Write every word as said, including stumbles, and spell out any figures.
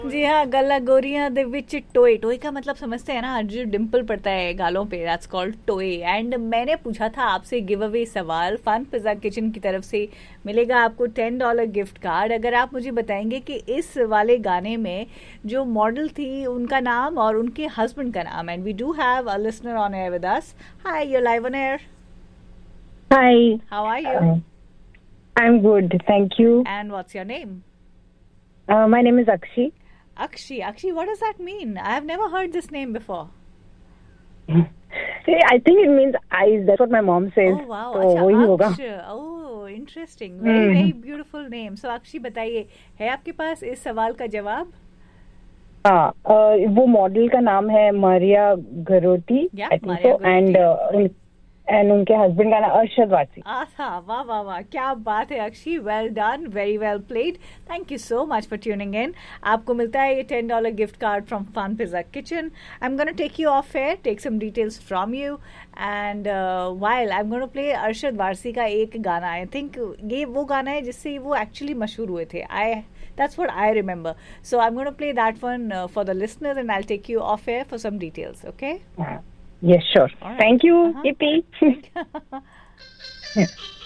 जी हाँ, गला गोरियां दे विच टोए। टोए का मतलब समझते हैं ना, जो डिम्पल पड़ता है गालों पे, दैट्स कॉल्ड टोए। एंड मैंने पूछा था आपसे गिव अवे सवाल, फन पिज़्ज़ा किचन की तरफ से मिलेगा आपको टेन डॉलर गिफ्ट कार्ड अगर आप मुझे बताएंगे कि इस वाले गाने में जो मॉडल थी उनका नाम और उनके हस्बैंड का नाम। And we do have a listener on air with us. Hi, you live on air. Hi, how are you? uh, I'm good, thank you. And what's your name? Uh, my name is Akshi. Akshi. Akshi, what does that mean? I have never heard this name before. Hey, I think it means eyes. That's what my mom says. Oh wow, तो अच्छा वही होगा. अक्ष. Oh interesting, very very हम्म. beautiful name. So अक्षी बताइए, है आपके पास इस सवाल का जवाब? हाँ, uh, वो मॉडल का नाम है Maria गरोटी, Yeah, I think Maria so. And Gorotti. And उनके हस्बैंड का नाम अरशद वारसी. आहा, वाह वाह वाह, क्या बात है अक्षी, well done, very well played. Thank you so much for tuning in. आपको मिलता है ये ten dollar gift card from fun pizza kitchen. I am gonna take you of air, take some details from you and while I am gonna play Arshad Warsi का एक गाना। I think ये वो गाना है जिससे वो एक्चुअली मशहूर हुए थे। आई That's what I remember. So I'm going to play that one uh, for the listeners, and I'll take you off air for some details. Okay? Yes, sure. All right. Thank you. Uh-huh. Yippee.